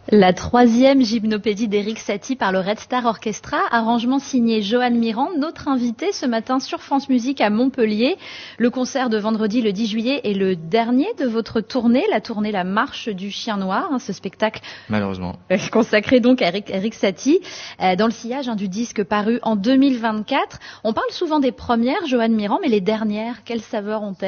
La troisième gymnopédie d'Éric Satie par le Red Star Orchestra, arrangement signé Johan Mirand, notre invité ce matin sur France Musique à Montpellier. Le concert de vendredi le 10 juillet est le dernier de votre tournée, la tournée La Marche du Chien Noir, ce spectacle malheureusement consacré donc à Éric Satie, dans le sillage du disque paru en 2024. On parle souvent des premières, Johan Mirand, mais les dernières, quelles saveurs ont-elles ?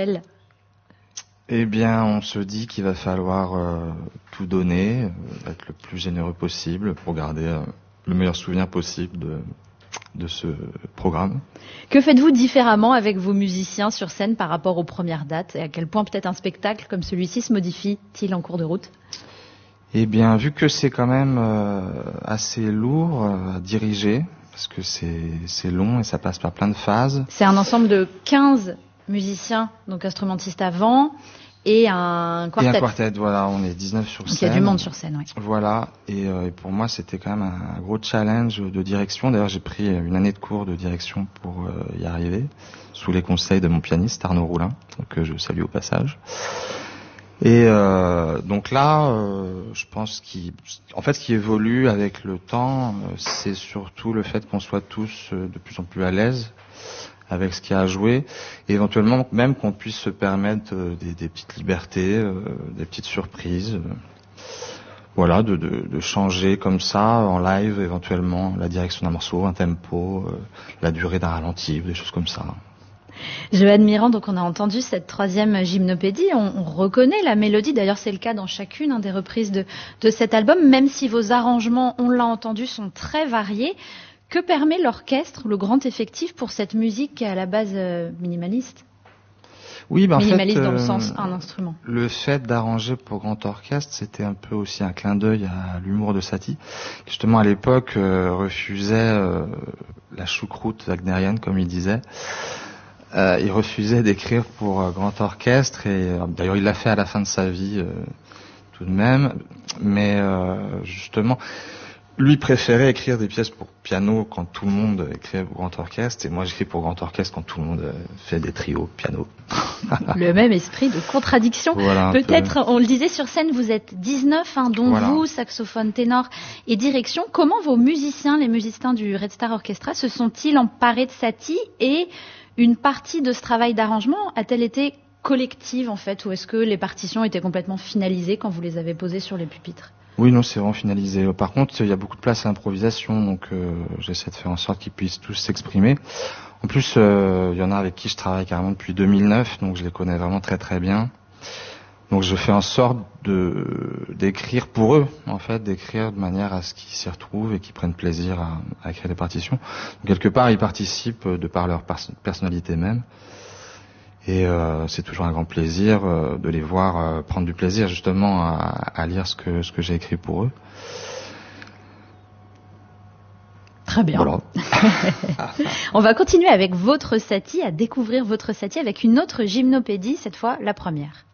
Eh bien, on se dit qu'il va falloir tout donner, être le plus généreux possible pour garder le meilleur souvenir possible de ce programme. Que faites-vous différemment avec vos musiciens sur scène par rapport aux premières dates ? Et à quel point peut-être un spectacle comme celui-ci se modifie-t-il en cours de route ? Eh bien, vu que c'est quand même assez lourd à diriger, parce que c'est long et ça passe par plein de phases. C'est un ensemble de 15 musiciens, donc instrumentistes avant, et un quartet. Et un quartet, voilà, on est 19 sur scène. Il y a du monde sur scène, oui. Voilà, et pour moi c'était quand même un gros challenge de direction. D'ailleurs j'ai pris une année de cours de direction pour y arriver, sous les conseils de mon pianiste Arnaud Roulin, que je salue au passage. Et donc là, je pense ce qui évolue avec le temps, c'est surtout le fait qu'on soit tous de plus en plus à l'aise avec ce qu'il y a à jouer, et éventuellement même qu'on puisse se permettre des petites libertés, des petites surprises, voilà, de changer comme ça en live éventuellement la direction d'un morceau, un tempo, la durée d'un ralenti, des choses comme ça. Johan Mirand, donc on a entendu cette troisième gymnopédie, on reconnaît la mélodie, d'ailleurs c'est le cas dans chacune des reprises de cet album, même si vos arrangements, on l'a entendu, sont très variés. Que permet l'orchestre, le grand effectif, pour cette musique qui est à la base minimaliste ? Oui, minimaliste en fait, dans le sens un instrument. Le fait d'arranger pour grand orchestre, c'était un peu aussi un clin d'œil à l'humour de Satie, qui justement à l'époque refusait la choucroute wagnérienne, comme il disait. Il refusait d'écrire pour grand orchestre, et d'ailleurs il l'a fait à la fin de sa vie tout de même, mais justement lui préférait écrire des pièces pour piano quand tout le monde écrivait pour grand orchestre, et moi j'écris pour grand orchestre quand tout le monde fait des trios piano. Le même esprit de contradiction. Voilà, peut-être, on le disait sur scène, vous êtes 19, dont voilà. Vous, saxophone, ténor et direction. Comment vos musiciens, les musiciens du Red Star Orchestra, se sont-ils emparés de Satie, et une partie de ce travail d'arrangement a-t-elle été collective en fait, ou est-ce que les partitions étaient complètement finalisées quand vous les avez posées sur les pupitres ? Oui, non, c'est vraiment finalisé. Par contre, il y a beaucoup de place à l'improvisation, donc j'essaie de faire en sorte qu'ils puissent tous s'exprimer. En plus, il y en a avec qui je travaille carrément depuis 2009, donc je les connais vraiment très très bien. Donc je fais en sorte d'écrire pour eux, en fait, d'écrire de manière à ce qu'ils s'y retrouvent et qu'ils prennent plaisir à écrire des partitions. Donc, quelque part, ils participent de par leur personnalité même. Et c'est toujours un grand plaisir de les voir prendre du plaisir justement à lire ce que j'ai écrit pour eux. Très bien. Voilà. On va continuer avec votre Satie, à découvrir votre Satie avec une autre gymnopédie, cette fois la première.